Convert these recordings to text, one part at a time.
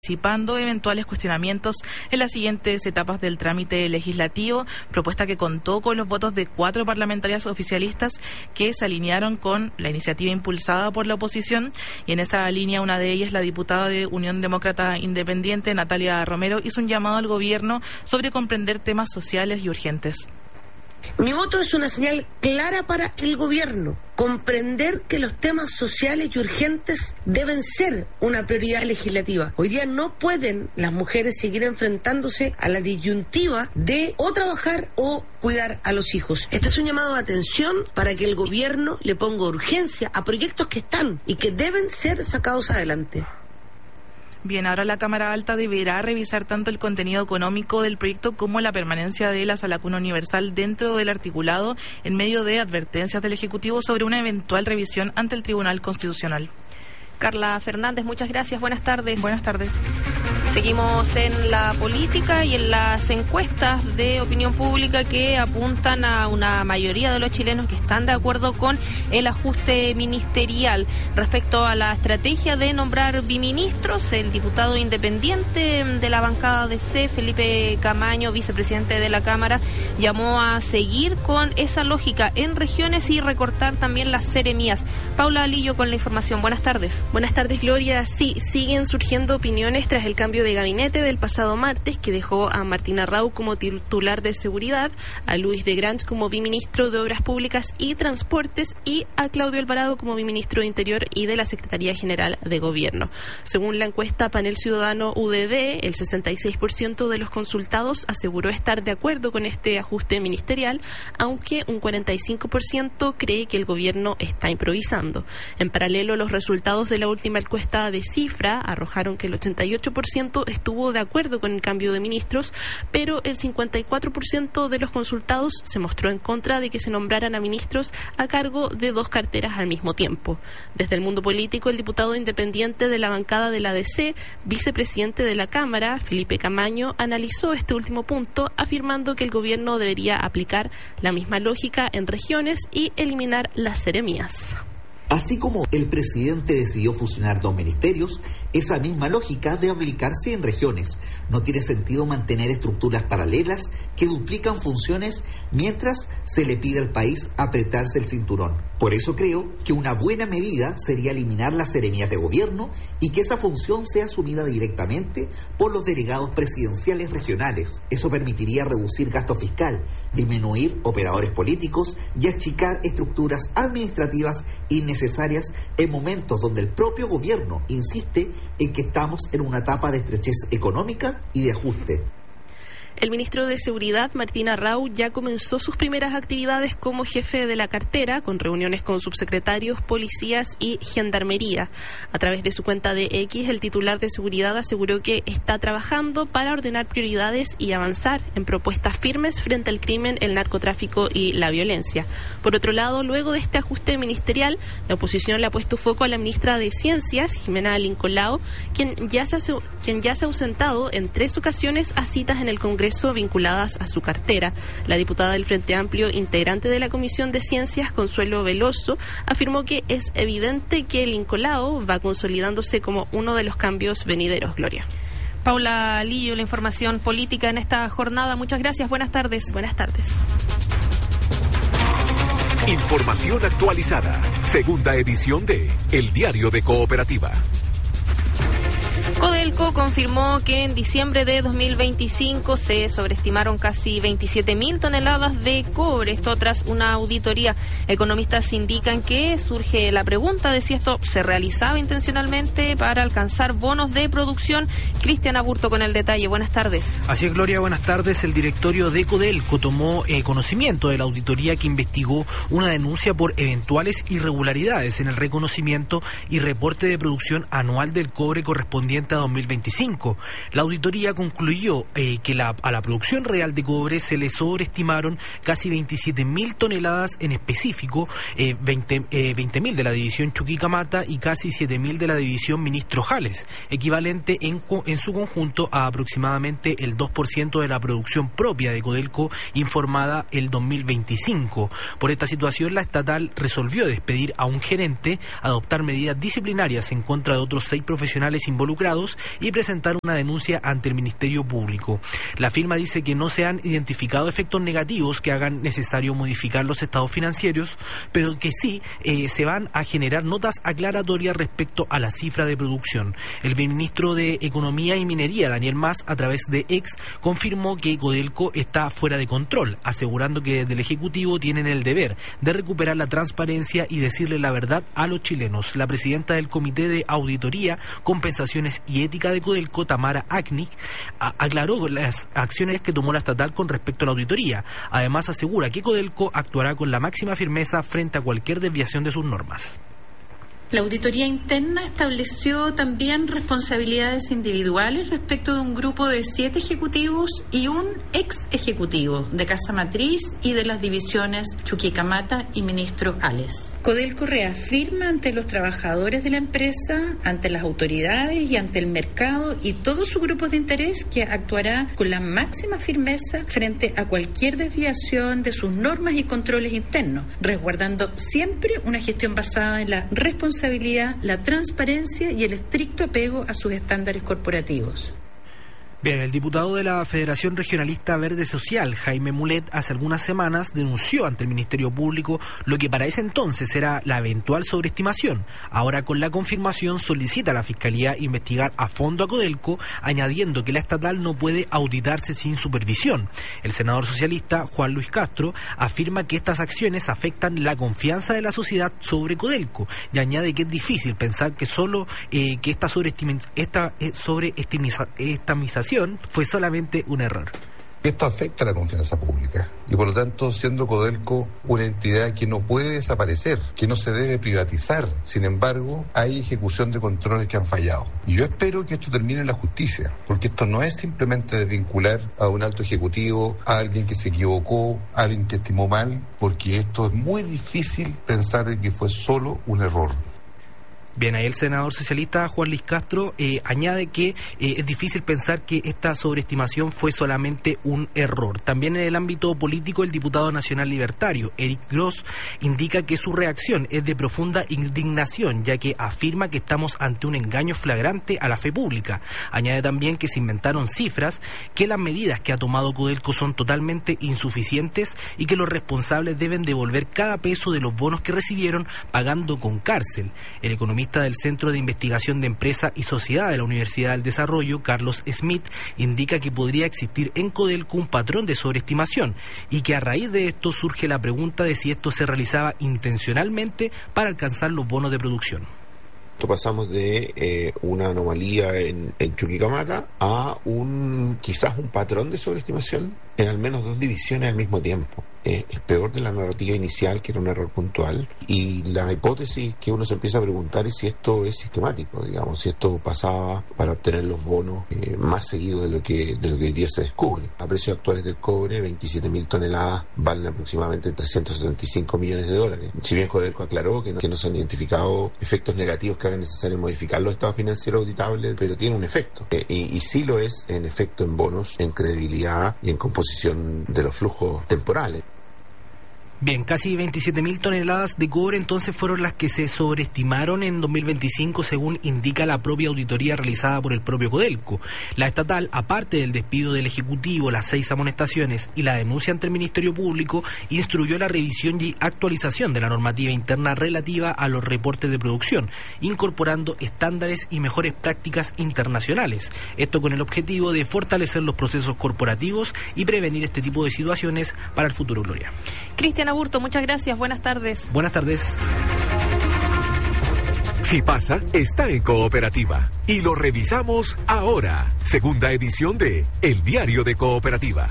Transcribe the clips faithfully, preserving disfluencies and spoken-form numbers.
anticipando eventuales cuestionamientos en las siguientes etapas del trámite legislativo, propuesta que contó con los votos de cuatro parlamentarias oficialistas que se alinearon con la iniciativa impulsada por la oposición, y en esa línea una de ellas, la diputada de Unión Demócrata Independiente, Natalia Romero, hizo un llamado al gobierno sobre comprender temas sociales y urgentes. Mi voto es una señal clara para el gobierno, comprender que los temas sociales y urgentes deben ser una prioridad legislativa. Hoy día no pueden las mujeres seguir enfrentándose a la disyuntiva de o trabajar o cuidar a los hijos. Este es un llamado de atención para que el gobierno le ponga urgencia a proyectos que están y que deben ser sacados adelante. Bien, ahora la Cámara Alta deberá revisar tanto el contenido económico del proyecto como la permanencia de la Sala Cuna Universal dentro del articulado, en medio de advertencias del Ejecutivo sobre una eventual revisión ante el Tribunal Constitucional. Carla Fernández, muchas gracias. Buenas tardes. Buenas tardes. Seguimos en la política y en las encuestas de opinión pública que apuntan a una mayoría de los chilenos que están de acuerdo con el ajuste ministerial. Respecto a la estrategia de nombrar biministros, el diputado independiente de la bancada D C, Felipe Camaño, vicepresidente de la Cámara, llamó a seguir con esa lógica en regiones y recortar también las seremías. Paula Alillo con la información. Buenas tardes. Buenas tardes, Gloria. Sí, siguen surgiendo opiniones tras el cambio de gabinete del pasado martes, que dejó a Martina Rau como titular de Seguridad, a Luis de Grange como biministro de Obras Públicas y Transportes y a Claudio Alvarado como biministro de Interior y de la Secretaría General de Gobierno. Según la encuesta Panel Ciudadano U D D, el sesenta y seis por ciento de los consultados aseguró estar de acuerdo con este ajuste ministerial, aunque un cuarenta y cinco por ciento cree que el gobierno está improvisando. En paralelo, los resultados de la última encuesta de Cifra arrojaron que el ochenta y ocho por ciento estuvo de acuerdo con el cambio de ministros, pero el cincuenta y cuatro por ciento de los consultados se mostró en contra de que se nombraran a ministros a cargo de dos carteras al mismo tiempo. Desde el mundo político, el diputado independiente de la bancada de la D C, vicepresidente de la Cámara, Felipe Camaño, analizó este último punto, afirmando que el gobierno debería aplicar la misma lógica en regiones y eliminar las seremías. Así como el presidente decidió fusionar dos ministerios, esa misma lógica debe aplicarse en regiones. No tiene sentido mantener estructuras paralelas que duplican funciones mientras se le pide al país apretarse el cinturón. Por eso creo que una buena medida sería eliminar las seremías de gobierno y que esa función sea asumida directamente por los delegados presidenciales regionales. Eso permitiría reducir gasto fiscal, disminuir operadores políticos y achicar estructuras administrativas innecesarias en momentos donde el propio gobierno insiste en que estamos en una etapa de estrechez económica y de ajuste. El ministro de Seguridad, Martina Rau, ya comenzó sus primeras actividades como jefe de la cartera, con reuniones con subsecretarios, policías y gendarmería. A través de su cuenta de X, el titular de Seguridad aseguró que está trabajando para ordenar prioridades y avanzar en propuestas firmes frente al crimen, el narcotráfico y la violencia. Por otro lado, luego de este ajuste ministerial, la oposición le ha puesto foco a la ministra de Ciencias, Jimena Lincolao, quien ya se ha, quien ya se ha ausentado en tres ocasiones a citas en el Congreso vinculadas a su cartera. La diputada del Frente Amplio, integrante de la Comisión de Ciencias, Consuelo Veloso, afirmó que es evidente que Lincolao va consolidándose como uno de los cambios venideros. Gloria. Paula Lillo, la información política en esta jornada. Muchas gracias. Buenas tardes. Buenas tardes. Información actualizada. Segunda edición de El Diario de Cooperativa. Codelco confirmó que en diciembre de dos mil veinticinco se sobreestimaron casi veintisiete mil toneladas de cobre, esto tras una auditoría. Economistas indican que surge la pregunta de si esto se realizaba intencionalmente para alcanzar bonos de producción. Cristian Aburto con el detalle. Buenas tardes. Así es, Gloria, buenas tardes. El directorio de Codelco tomó eh, conocimiento de la auditoría que investigó una denuncia por eventuales irregularidades en el reconocimiento y reporte de producción anual del cobre correspondiente a dos mil veinticinco. La auditoría concluyó eh, que la, a la producción real de cobre se le sobreestimaron casi veintisiete mil toneladas en específico, eh, veinte mil de la división Chuquicamata y casi siete mil de la división Ministro Jales, equivalente en, en su conjunto a aproximadamente el dos por ciento de la producción propia de Codelco informada el dos mil veinticinco. Por esta situación, la estatal resolvió despedir a un gerente, adoptar medidas disciplinarias en contra de otros seis profesionales involucrados y presentar una denuncia ante el Ministerio Público. La firma dice que no se han identificado efectos negativos que hagan necesario modificar los estados financieros, pero que sí eh, se van a generar notas aclaratorias respecto a la cifra de producción. El ministro de Economía y Minería, Daniel Mas, a través de X, confirmó que Codelco está fuera de control, asegurando que desde el Ejecutivo tienen el deber de recuperar la transparencia y decirle la verdad a los chilenos. La presidenta del Comité de Auditoría, Compensaciones y Ética de Codelco, Tamara Aknik, a- aclaró las acciones que tomó la estatal con respecto a la auditoría. Además, asegura que Codelco actuará con la máxima firmeza frente a cualquier desviación de sus normas. La auditoría interna estableció también responsabilidades individuales respecto de un grupo de siete ejecutivos y un ex ejecutivo de Casa Matriz y de las divisiones Chuquicamata y Ministro Ales. Codelco reafirma ante los trabajadores de la empresa, ante las autoridades y ante el mercado y todos sus grupos de interés que actuará con la máxima firmeza frente a cualquier desviación de sus normas y controles internos, resguardando siempre una gestión basada en la responsabilidad, la transparencia y el estricto apego a sus estándares corporativos. Bien, el diputado de la Federación Regionalista Verde Social, Jaime Mulet, hace algunas semanas denunció ante el Ministerio Público lo que para ese entonces era la eventual sobreestimación. Ahora, con la confirmación, solicita a la Fiscalía investigar a fondo a Codelco, añadiendo que la estatal no puede auditarse sin supervisión. El senador socialista, Juan Luis Castro, afirma que estas acciones afectan la confianza de la sociedad sobre Codelco y añade que es difícil pensar que solo eh, que esta sobreestima- esta eh, sobreestimización fue solamente un error. Esto afecta a la confianza pública y por lo tanto, siendo Codelco una entidad que no puede desaparecer, que no se debe privatizar, sin embargo, hay ejecución de controles que han fallado. Y yo espero que esto termine en la justicia, porque esto no es simplemente desvincular a un alto ejecutivo, a alguien que se equivocó, a alguien que estimó mal, porque esto es muy difícil pensar de que fue solo un error. Bien, ahí el senador socialista Juan Luis Castro eh, añade que eh, es difícil pensar que esta sobreestimación fue solamente un error. También en el ámbito político, el diputado nacional libertario, Eric Gross, indica que su reacción es de profunda indignación, ya que afirma que estamos ante un engaño flagrante a la fe pública. Añade también que se inventaron cifras, que las medidas que ha tomado Codelco son totalmente insuficientes y que los responsables deben devolver cada peso de los bonos que recibieron, pagando con cárcel. El economista del Centro de Investigación de Empresa y Sociedad de la Universidad del Desarrollo, Carlos Smith, indica que podría existir en Codelco un patrón de sobreestimación y que a raíz de esto surge la pregunta de si esto se realizaba intencionalmente para alcanzar los bonos de producción. Pasamos de eh, una anomalía en, en Chuquicamata a un quizás un patrón de sobreestimación en al menos dos divisiones al mismo tiempo. Eh, es peor de la narrativa inicial, que era un error puntual, y la hipótesis que uno se empieza a preguntar es si esto es sistemático, digamos, si esto pasaba para obtener los bonos eh, más seguido de lo que de lo que hoy día se descubre. A precios actuales del cobre, veintisiete mil toneladas valen aproximadamente trescientos setenta y cinco millones de dólares. Si bien Codelco aclaró que no, que no se han identificado efectos negativos que hagan necesario modificar los estados financieros auditables, pero tiene un efecto, eh, y, y sí lo es en efecto en bonos, en credibilidad y en composición de los flujos temporales. Bien, casi veintisiete mil toneladas de cobre entonces fueron las que se sobreestimaron en dos mil veinticinco, según indica la propia auditoría realizada por el propio Codelco. La estatal, aparte del despido del Ejecutivo, las seis amonestaciones y la denuncia ante el Ministerio Público, instruyó la revisión y actualización de la normativa interna relativa a los reportes de producción, incorporando estándares y mejores prácticas internacionales. Esto con el objetivo de fortalecer los procesos corporativos y prevenir este tipo de situaciones para el futuro, Gloria. Cristian Aburto, muchas gracias. Buenas tardes. Buenas tardes. Si pasa, está en Cooperativa. Y lo revisamos ahora. Segunda edición de El Diario de Cooperativa.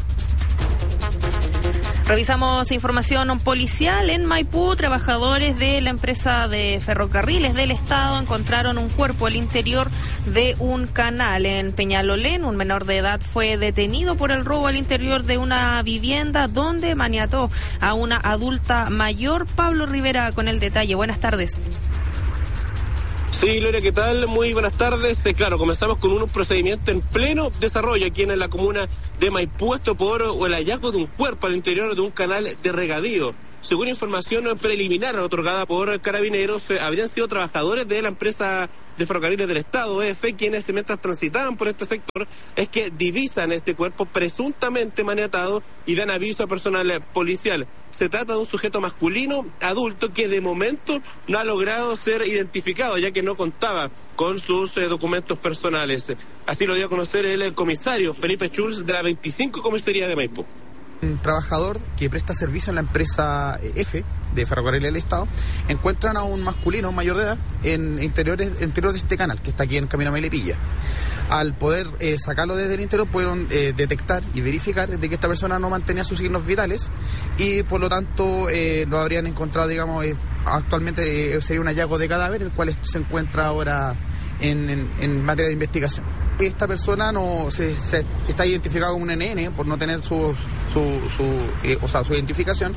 Revisamos información policial en Maipú. Trabajadores de la empresa de ferrocarriles del Estado encontraron un cuerpo al interior de un canal. En Peñalolén, un menor de edad fue detenido por el robo al interior de una vivienda donde maniató a una adulta mayor. Pablo Rivera con el detalle. Buenas tardes. Sí, Gloria, ¿qué tal? Muy buenas tardes. Eh, claro, comenzamos con un procedimiento en pleno desarrollo aquí en la comuna de Maipú, esto por o el hallazgo de un cuerpo al interior de un canal de regadío. según información preliminar otorgada por Carabineros, eh, habrían sido trabajadores de la empresa de ferrocarriles del Estado, E F, quienes mientras transitaban por este sector es que divisan este cuerpo presuntamente maniatado y dan aviso a personal policial. Se trata de un sujeto masculino, adulto, que de momento no ha logrado ser identificado, ya que no contaba con sus eh, documentos personales. Así lo dio a conocer el comisario Felipe Schulz de la veinticinco Comisaría de Maipú. Un trabajador que presta servicio en la empresa F de Ferrocarril del Estado, encuentran a un masculino mayor de edad en interiores, interior de este canal, que está aquí en Camino a Melipilla. Al poder eh, sacarlo desde el interior, pudieron eh, detectar y verificar de que esta persona no mantenía sus signos vitales y por lo tanto eh, lo habrían encontrado, digamos, eh, actualmente eh, sería un hallazgo de cadáver, el cual se encuentra ahora en, en, en materia de investigación. Esta persona no se, se está identificada como un N N por no tener su, su, su, eh, o sea, su identificación.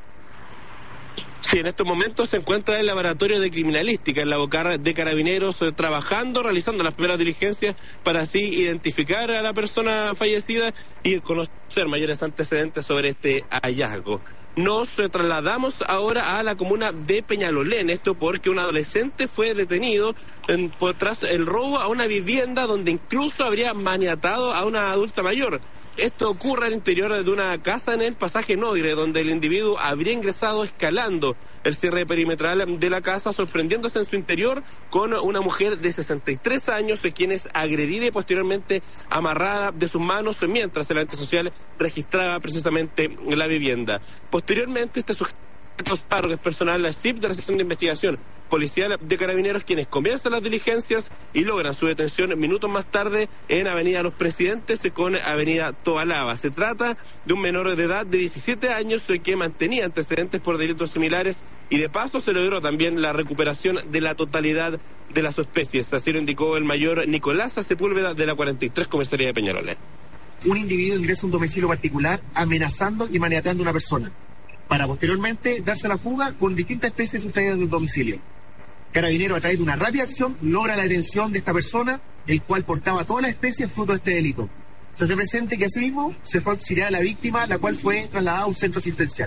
Sí, en estos momentos se encuentra el laboratorio de criminalística en la Bocar de Carabineros eh, trabajando, realizando las primeras diligencias para así identificar a la persona fallecida y conocer mayores antecedentes sobre este hallazgo. Nos eh, trasladamos ahora a la comuna de Peñalolén, esto porque un adolescente fue detenido en, por, tras el robo a una vivienda donde incluso habría maniatado a una adulta mayor. Esto ocurre al interior de una casa en el pasaje Nogre, donde el individuo habría ingresado escalando el cierre perimetral de la casa, sorprendiéndose en su interior con una mujer de sesenta y tres años, quien es agredida y posteriormente amarrada de sus manos, mientras el antesocial registraba precisamente la vivienda. Posteriormente, este sujeto Paro, que es personal la S I P de la sección de investigación policial de Carabineros, quienes comienzan las diligencias y logran su detención minutos más tarde en Avenida Los Presidentes con Avenida Tobalaba. Se trata de un menor de edad de diecisiete años que mantenía antecedentes por delitos similares y de paso se logró también la recuperación de la totalidad de las especies. Así lo indicó el mayor Nicolás Sepúlveda de la cuarenta y tres Comisaría de Peñalolén. Un individuo ingresa a un domicilio particular amenazando y maniatando a una persona, para posteriormente darse a la fuga con distintas especies sustraídas del domicilio. Carabinero, a través de una rápida acción, logra la detención de esta persona, el cual portaba todas las especies fruto de este delito. Se hace presente que asimismo se fue a auxiliar a la víctima, la cual fue trasladada a un centro asistencial.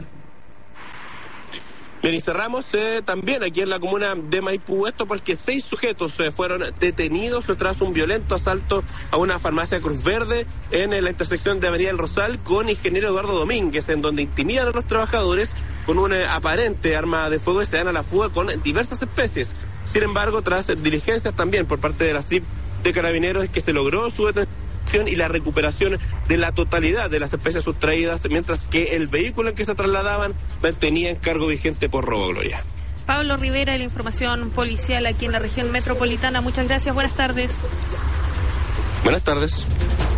Bien, y cerramos eh, también aquí en la comuna de Maipú, esto porque seis sujetos eh, fueron detenidos tras un violento asalto a una farmacia Cruz Verde en eh, la intersección de Avenida El Rosal con Ingeniero Eduardo Domínguez, en donde intimidan a los trabajadores con una eh, aparente arma de fuego y se dan a la fuga con diversas especies. Sin embargo, tras eh, diligencias también por parte de la S I P de Carabineros, es que se logró su detención y la recuperación de la totalidad de las especies sustraídas, mientras que el vehículo en que se trasladaban mantenía encargo vigente por robo, Gloria. Pablo Rivera, la información policial aquí en la región metropolitana. Muchas gracias, buenas tardes. Buenas tardes.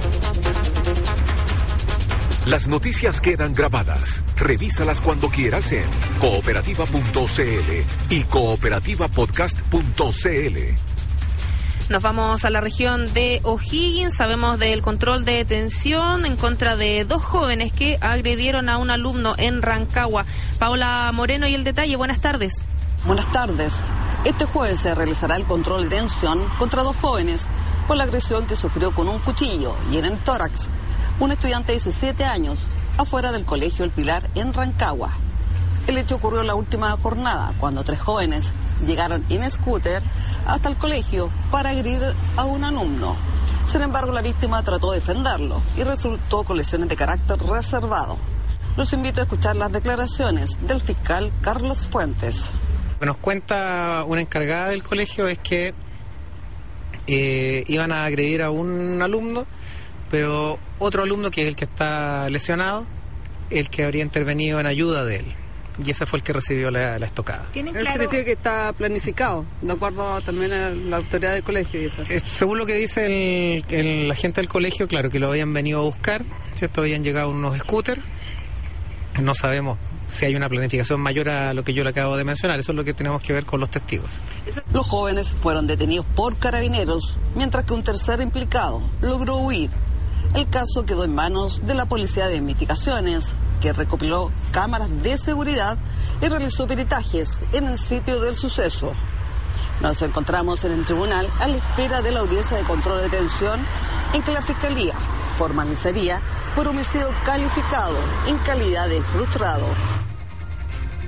Las noticias quedan grabadas. Revísalas cuando quieras en cooperativa punto c l y cooperativa podcast punto c l. Nos vamos a la región de O'Higgins. Sabemos del control de detención en contra de dos jóvenes que agredieron a un alumno en Rancagua. Paola Moreno y el detalle. Buenas tardes. Buenas tardes. Este jueves se realizará el control de detención contra dos jóvenes por la agresión que sufrió con un cuchillo y en el tórax un estudiante de diecisiete años afuera del Colegio El Pilar en Rancagua. El hecho ocurrió en la última jornada, cuando tres jóvenes llegaron en scooter hasta el colegio para agredir a un alumno. Sin embargo, la víctima trató de defenderlo y resultó con lesiones de carácter reservado. Los invito a escuchar las declaraciones del fiscal Carlos Fuentes. Lo que nos cuenta una encargada del colegio es que eh, iban a agredir a un alumno, pero otro alumno, que es el que está lesionado, el que habría intervenido en ayuda de él. Y ese fue el que recibió la, la estocada. Él claro? se refiere que está planificado, de acuerdo también a la autoridad del colegio. Y eso. Es, según lo que dice el, el, la gente del colegio, claro, que lo habían venido a buscar, ¿cierto? Habían llegado unos scooters. No sabemos si hay una planificación mayor a lo que yo le acabo de mencionar. Eso es lo que tenemos que ver con los testigos. Los jóvenes fueron detenidos por Carabineros, mientras que un tercer implicado logró huir. El caso quedó en manos de la Policía de Investigaciones, que recopiló cámaras de seguridad y realizó peritajes en el sitio del suceso. Nos encontramos en el tribunal a la espera de la audiencia de control de detención, en que la Fiscalía formalizaría por homicidio calificado en calidad de frustrado.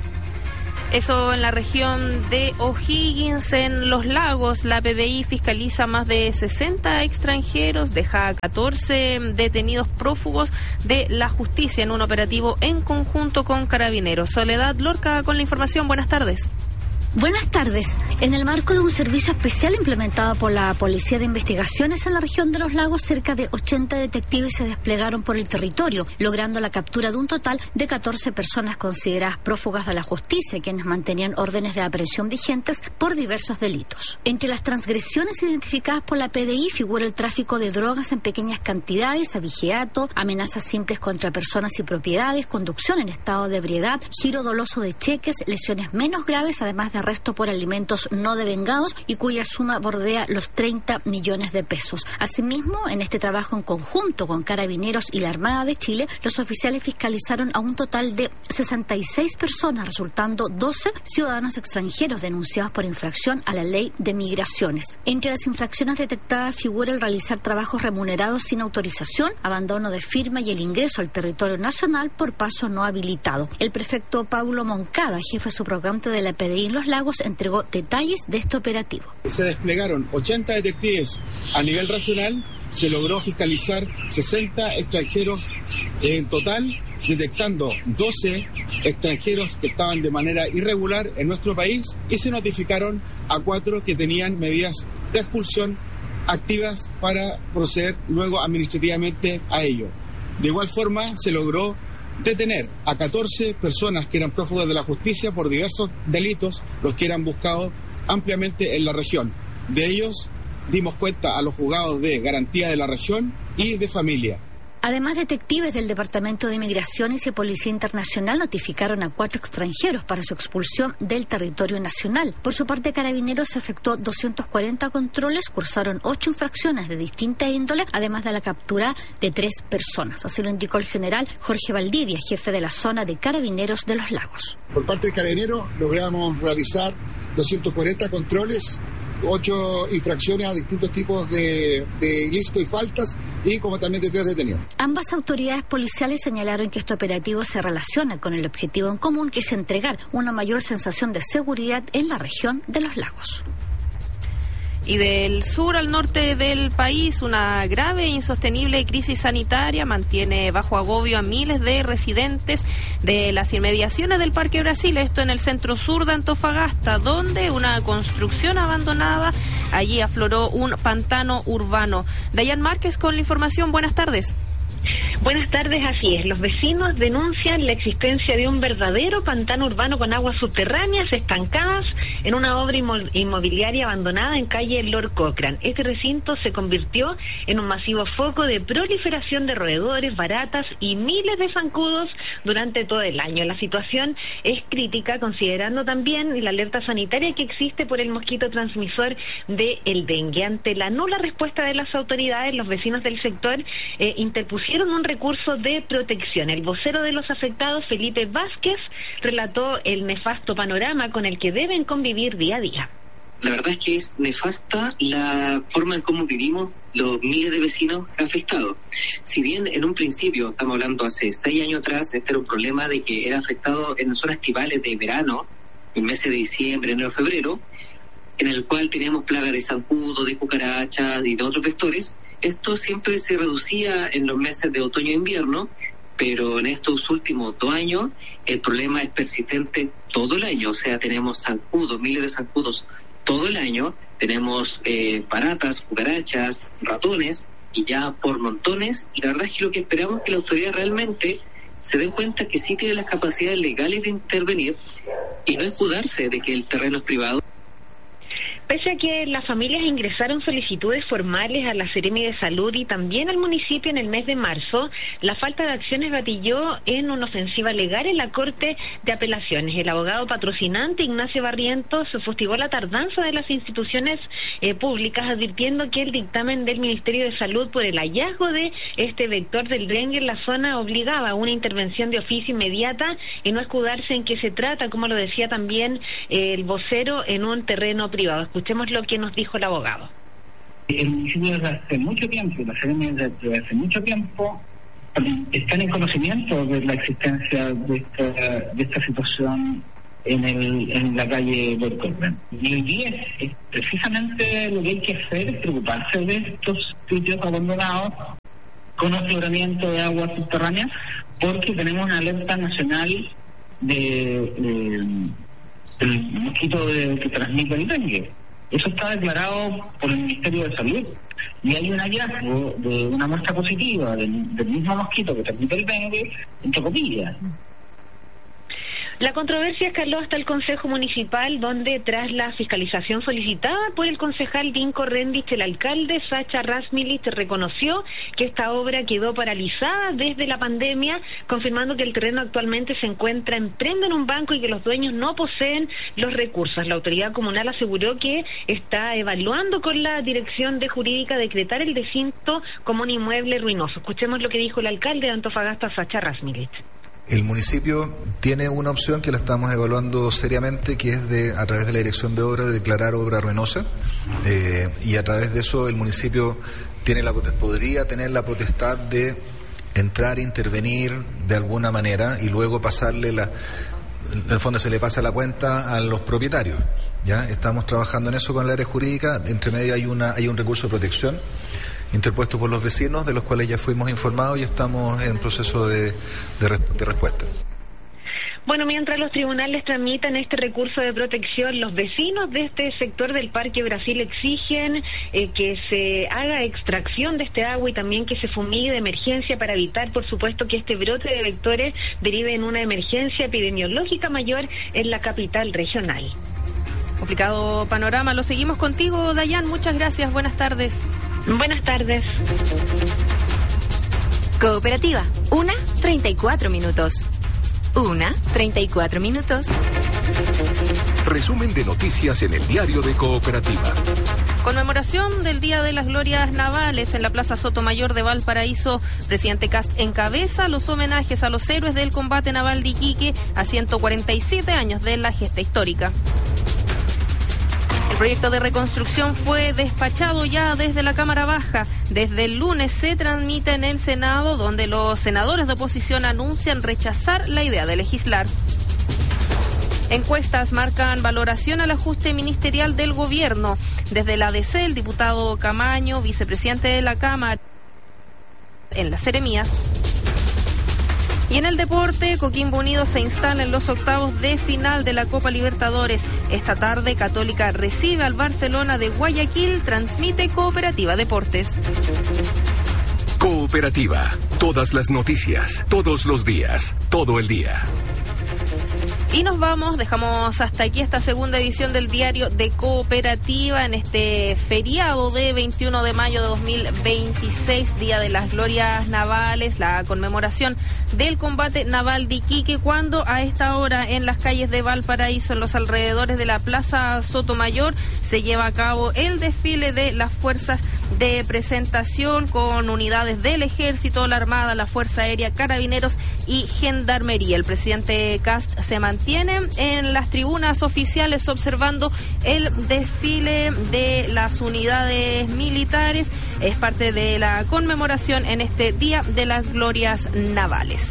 Eso en la región de O'Higgins. En Los Lagos, la P D I fiscaliza más de sesenta extranjeros, deja a catorce detenidos prófugos de la justicia en un operativo en conjunto con Carabineros. Soledad Lorca con la información. Buenas tardes. Buenas tardes. En el marco de un servicio especial implementado por la Policía de Investigaciones en la región de Los Lagos, cerca de ochenta detectives se desplegaron por el territorio, logrando la captura de un total de catorce personas consideradas prófugas de la justicia, quienes mantenían órdenes de aprehensión vigentes por diversos delitos. Entre las transgresiones identificadas por la P D I figura el tráfico de drogas en pequeñas cantidades, abigeato, amenazas simples contra personas y propiedades, conducción en estado de ebriedad, giro doloso de cheques, lesiones menos graves, además de arresto por alimentos no devengados y cuya suma bordea los treinta millones de pesos. Asimismo, en este trabajo en conjunto con Carabineros y la Armada de Chile, los oficiales fiscalizaron a un total de sesenta y seis personas, resultando doce ciudadanos extranjeros denunciados por infracción a la ley de migraciones. Entre las infracciones detectadas figura el realizar trabajos remunerados sin autorización, abandono de firma y el ingreso al territorio nacional por paso no habilitado. El prefecto Paulo Moncada, jefe subrogante de la P D I en Los Lagos, entregó detalles de este operativo. Se desplegaron ochenta detectives a nivel regional, se logró fiscalizar sesenta extranjeros en total, detectando doce extranjeros que estaban de manera irregular en nuestro país y se notificaron a cuatro que tenían medidas de expulsión activas para proceder luego administrativamente a ello. De igual forma, se logró detener a catorce personas que eran prófugas de la justicia por diversos delitos, los que eran buscados ampliamente en la región. De ellos dimos cuenta a los juzgados de garantía de la región y de familia. Además, detectives del Departamento de Migraciones y Policía Internacional notificaron a cuatro extranjeros para su expulsión del territorio nacional. Por su parte, Carabineros efectuó doscientos cuarenta controles, cursaron ocho infracciones de distinta índole, además de la captura de tres personas. Así lo indicó el general Jorge Valdivia, jefe de la zona de Carabineros de Los Lagos. Por parte de Carabineros logramos realizar doscientos cuarenta controles, ocho infracciones a distintos tipos de, de ilícitos y faltas, y como también de tres detenidos. Ambas autoridades policiales señalaron que este operativo se relaciona con el objetivo en común, que es entregar una mayor sensación de seguridad en la región de Los Lagos. Y del sur al norte del país, una grave e insostenible crisis sanitaria mantiene bajo agobio a miles de residentes de las inmediaciones del Parque Brasil, esto en el centro sur de Antofagasta, donde una construcción abandonada, allí afloró un pantano urbano. Dayan Márquez con la información, buenas tardes. Buenas tardes, así es. Los vecinos denuncian la existencia de un verdadero pantano urbano con aguas subterráneas estancadas en una obra inmobiliaria abandonada en calle Lord Cochrane. Este recinto se convirtió en un masivo foco de proliferación de roedores, baratas y miles de zancudos durante todo el año. La situación es crítica, considerando también la alerta sanitaria que existe por el mosquito transmisor del dengue. Ante la nula respuesta de las autoridades, los vecinos del sector eh, interpusieron un recurso de protección. El vocero de los afectados, Felipe Vázquez, relató el nefasto panorama con el que deben convivir día a día. La verdad es que es nefasta la forma en cómo vivimos los miles de vecinos afectados. Si bien en un principio, estamos hablando hace seis años atrás, este era un problema de que era afectado en zonas estivales de verano, en meses de diciembre, enero, febrero, en el cual teníamos plagas de zancudo, de cucarachas y de otros vectores. Esto siempre se reducía en los meses de otoño e invierno, pero en estos últimos dos años el problema es persistente todo el año. O sea, tenemos zancudos, miles de zancudos todo el año, tenemos eh, baratas, cucarachas, ratones, y ya por montones. Y la verdad es que lo que esperamos es que la autoridad realmente se den cuenta que sí tiene las capacidades legales de intervenir y no escudarse de que el terreno es privado. Pese a que las familias ingresaron solicitudes formales a la Seremi de Salud y también al municipio en el mes de marzo, la falta de acciones gatilló en una ofensiva legal en la Corte de Apelaciones. El abogado patrocinante Ignacio Barrientos fustigó la tardanza de las instituciones eh, públicas, advirtiendo que el dictamen del Ministerio de Salud por el hallazgo de este vector del dengue en la zona obligaba a una intervención de oficio inmediata y no escudarse en que se trata, como lo decía también eh, el vocero, en un terreno privado. Escuchemos lo que nos dijo el abogado. El municipio desde hace mucho tiempo, la Seremi desde hace mucho tiempo, están en conocimiento de la existencia de esta, de esta situación en, el, en la calle Borcorben. Y hoy día es, es precisamente lo que hay que hacer, es preocuparse de estos sitios abandonados con afloramiento de aguas subterráneas, porque tenemos una alerta nacional de, de el mosquito de, que transmite el dengue. Eso está declarado por el Ministerio de Salud. Y hay un hallazgo de una muestra positiva del, del mismo mosquito que transmite el dengue en Tocopilla. La controversia escaló hasta el Consejo Municipal, donde tras la fiscalización solicitada por el concejal Dinko Rendich, el alcalde Sacha Rasmilich reconoció que esta obra quedó paralizada desde la pandemia, confirmando que el terreno actualmente se encuentra en prenda en un banco y que los dueños no poseen los recursos. La autoridad comunal aseguró que está evaluando con la Dirección de Jurídica decretar el recinto como un inmueble ruinoso. Escuchemos lo que dijo el alcalde de Antofagasta, Sacha Rasmilich. El municipio tiene una opción que la estamos evaluando seriamente, que es de, a través de la Dirección de Obras, de declarar obra ruinosa, eh, y a través de eso el municipio tiene la podría tener la potestad de entrar, intervenir de alguna manera y luego pasarle la, en el fondo se le pasa la cuenta a los propietarios. Ya estamos trabajando en eso con el área jurídica. Entre medio hay una hay un recurso de protección interpuesto por los vecinos, de los cuales ya fuimos informados y estamos en proceso de, de, de respuesta. Bueno, mientras los tribunales tramitan este recurso de protección, los vecinos de este sector del Parque Brasil exigen eh, que se haga extracción de este agua y también que se fumigue de emergencia para evitar, por supuesto, que este brote de vectores derive en una emergencia epidemiológica mayor en la capital regional. Complicado panorama. Lo seguimos contigo, Dayan. Muchas gracias. Buenas tardes. Buenas tardes. Cooperativa, una, treinta y cuatro minutos. Una, treinta y cuatro minutos. Resumen de noticias en el diario de Cooperativa. Conmemoración del Día de las Glorias Navales en la Plaza Sotomayor de Valparaíso. Presidente Kast encabeza los homenajes a los héroes del combate naval de Iquique a ciento cuarenta y siete años de la gesta histórica. El proyecto de reconstrucción fue despachado ya desde la Cámara Baja. Desde el lunes se transmite en el Senado, donde los senadores de oposición anuncian rechazar la idea de legislar. Encuestas marcan valoración al ajuste ministerial del gobierno. Desde la A D C, el diputado Camaño, vicepresidente de la Cámara, en las Seremías. Y en el deporte, Coquimbo Unido se instala en los octavos de final de la Copa Libertadores. Esta tarde, Católica recibe al Barcelona de Guayaquil, transmite Cooperativa Deportes. Cooperativa, todas las noticias, todos los días, todo el día. Y nos vamos, dejamos hasta aquí esta segunda edición del diario de Cooperativa en este feriado de veintiuno de mayo de dos mil veintiséis, Día de las Glorias Navales, la conmemoración del combate naval de Iquique, cuando a esta hora en las calles de Valparaíso, en los alrededores de la Plaza Sotomayor, se lleva a cabo el desfile de las fuerzas de presentación con unidades del Ejército, la Armada, la Fuerza Aérea, Carabineros y Gendarmería. El presidente Kast se mantiene en las tribunas oficiales observando el desfile de las unidades militares. Es parte de la conmemoración en este Día de las Glorias Navales.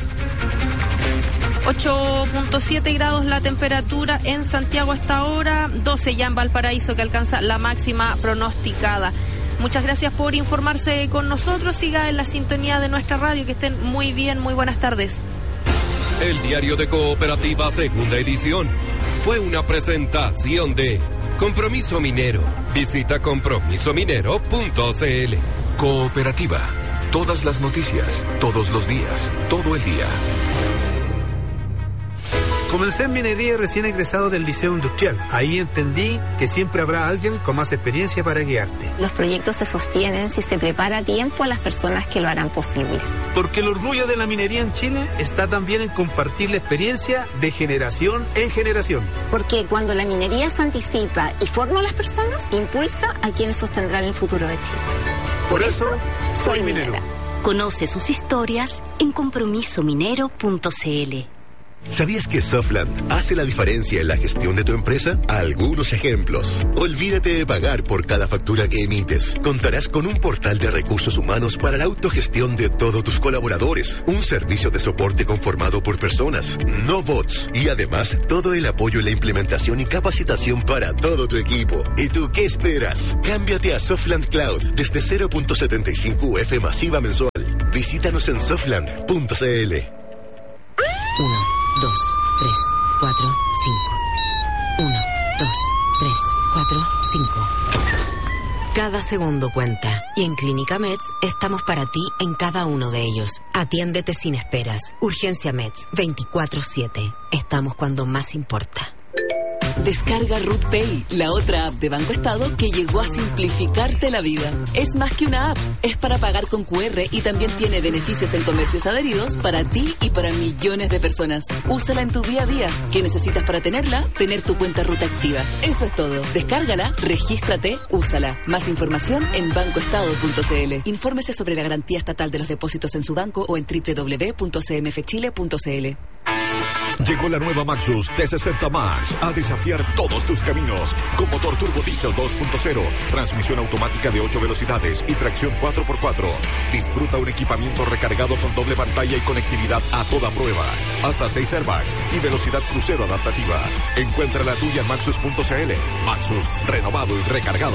ocho punto siete grados la temperatura en Santiago hasta ahora, doce ya en Valparaíso, que alcanza la máxima pronosticada. Muchas gracias por informarse con nosotros. Siga en la sintonía de nuestra radio. Que estén muy bien. Muy buenas tardes. El diario de Cooperativa, segunda edición, fue una presentación de Compromiso Minero. Visita compromiso minero punto c l. Cooperativa. Todas las noticias, todos los días, todo el día. Comencé en minería recién egresado del Liceo Industrial. Ahí entendí que siempre habrá alguien con más experiencia para guiarte. Los proyectos se sostienen si se prepara a tiempo a las personas que lo harán posible. Porque el orgullo de la minería en Chile está también en compartir la experiencia de generación en generación. Porque cuando la minería se anticipa y forma a las personas, impulsa a quienes sostendrán el futuro de Chile. Por, Por eso, soy, soy minero. Conoce sus historias en compromiso minero punto c l. ¿Sabías que Softland hace la diferencia en la gestión de tu empresa? Algunos ejemplos. Olvídate de pagar por cada factura que emites. Contarás con un portal de recursos humanos para la autogestión de todos tus colaboradores. Un servicio de soporte conformado por personas, no bots. Y además, todo el apoyo en la implementación y capacitación para todo tu equipo. ¿Y tú qué esperas? Cámbiate a Softland Cloud desde cero punto setenta y cinco U F masiva mensual. Visítanos en softland punto c l. Uno, dos, tres, cuatro, cinco. Uno, dos, tres, cuatro, cinco. Cada segundo cuenta. Y en Clínica Meds estamos para ti en cada uno de ellos. Atiéndete sin esperas. Urgencia Meds, veinticuatro siete. Estamos cuando más importa. Descarga Root Pay, la otra app de Banco Estado que llegó a simplificarte la vida. Es más que una app, es para pagar con cu erre y también tiene beneficios en comercios adheridos para ti y para millones de personas. Úsala en tu día a día. ¿Qué necesitas para tenerla? Tener tu cuenta Ruta activa. Eso es todo. Descárgala, regístrate, úsala. Más información en banco estado punto c l. Infórmese sobre la garantía estatal de los depósitos en su banco o en doble u doble u doble u punto c m f chile punto c l. Llegó la nueva Maxus T sesenta Max a desafiar todos tus caminos. Con motor turbo diesel dos punto cero, transmisión automática de ocho velocidades y tracción cuatro por cuatro. Disfruta un equipamiento recargado con doble pantalla y conectividad a toda prueba. Hasta seis airbags y velocidad crucero adaptativa. Encuentra la tuya en maxus punto c l. Maxus, renovado y recargado.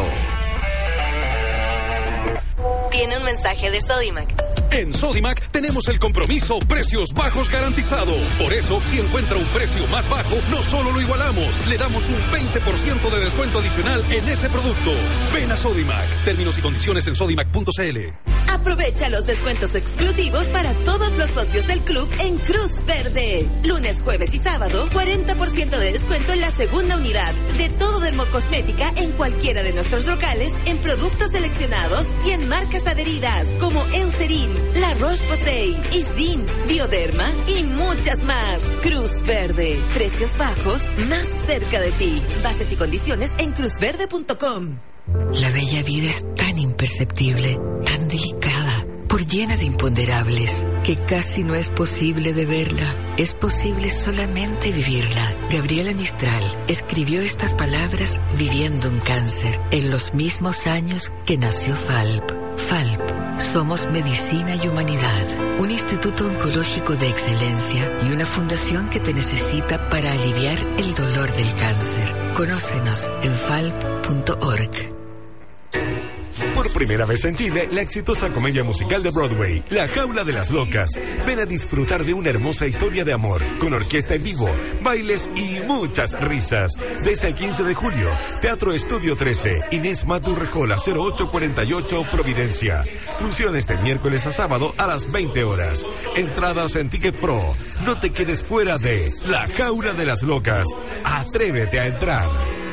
Tiene un mensaje de Sodimac. En Sodimac tenemos el compromiso precios bajos garantizado. Por eso, si encuentra un precio más bajo, no solo lo igualamos, le damos un veinte por ciento de descuento adicional en ese producto. Ven a Sodimac. Términos y condiciones en sodimac punto c l. Aprovecha los descuentos exclusivos para todos los socios del club en Cruz Verde. Lunes, jueves y sábado, cuarenta por ciento de descuento en la segunda unidad de todo Dermocosmética en cualquiera de nuestros locales, en productos seleccionados y en marcas adheridas como Eucerin, La Roche-Posay, Isdin, Bioderma y muchas más. Cruz Verde, precios bajos más cerca de ti. Bases y condiciones en cruz verde punto com. La bella vida es tan imperceptible, tan delicada, por llena de imponderables, que casi no es posible de verla. Es posible solamente vivirla. Gabriela Mistral escribió estas palabras viviendo un cáncer, en los mismos años que nació Falp. Falp, somos medicina y humanidad, un instituto oncológico de excelencia y una fundación que te necesita para aliviar el dolor del cáncer. Conócenos en falp punto org. Por primera vez en Chile, la exitosa comedia musical de Broadway, La Jaula de las Locas. Ven a disfrutar de una hermosa historia de amor, con orquesta en vivo, bailes y muchas risas. Desde el quince de julio, Teatro Estudio trece, Inés Matu Rejola, cero ocho cuarenta y ocho, Providencia. Funciones de miércoles a sábado a las veinte horas. Entradas en Ticket Pro. No te quedes fuera de La Jaula de las Locas. Atrévete a entrar.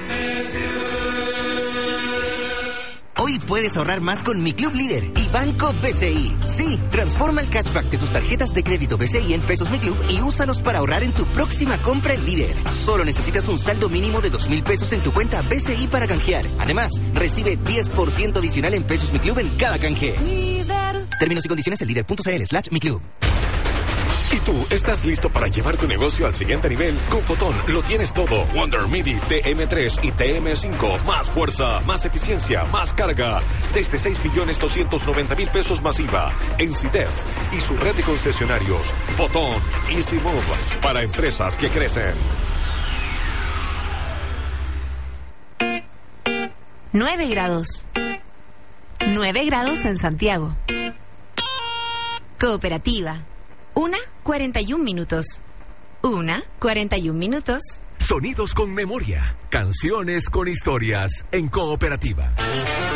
Hoy puedes ahorrar más con Mi Club Líder y Banco B C I. Sí, transforma el cashback de tus tarjetas de crédito B C I en pesos Mi Club y úsalos para ahorrar en tu próxima compra en Líder. Solo necesitas un saldo mínimo de dos mil pesos en tu cuenta B C I para canjear. Además, recibe diez por ciento adicional en pesos Mi Club en cada canje. Líder. Términos y condiciones en líder punto c l slash Mi Club. ¿Y tú estás listo para llevar tu negocio al siguiente nivel? Con Fotón lo tienes todo. Wonder MIDI T M tres y T M cinco. Más fuerza, más eficiencia, más carga. Desde seis millones doscientos noventa mil pesos masiva. En CIDEF y su red de concesionarios. Fotón Easy Move. Para empresas que crecen. nueve grados. nueve grados en Santiago. Cooperativa. Una, cuarenta y un minutos. Una, cuarenta y un minutos. Sonidos con memoria. Canciones con historias en Cooperativa.